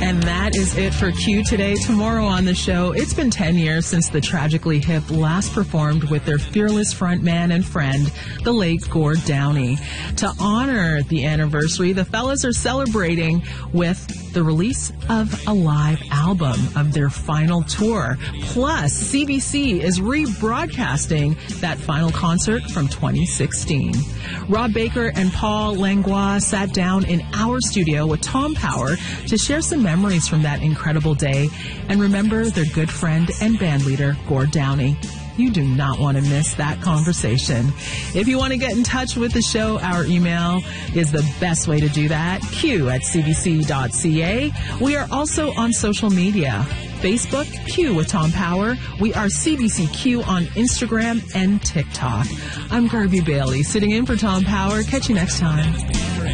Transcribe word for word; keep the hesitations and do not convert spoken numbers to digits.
And that is it for Q today. Tomorrow on the show, it's been ten years since the Tragically Hip last performed with their fearless frontman and friend, the late Gord Downie. To honor the anniversary, the fellas are celebrating with the release of a live album of their final tour. Plus, C B C is rebroadcasting that final concert from twenty sixteen. Rob Baker and Paul Langlois sat down in our studio with Tom Power to share some memories from that incredible day and remember their good friend and bandleader, Gord Downie. You do not want to miss that conversation. If you want to get in touch with the show, our email is the best way to do that, q at c b c dot c a. We are also on social media. Facebook, Q with Tom Power. We are C B C Q on Instagram and TikTok. I'm Garby Bailey, sitting in for Tom Power. Catch you next time.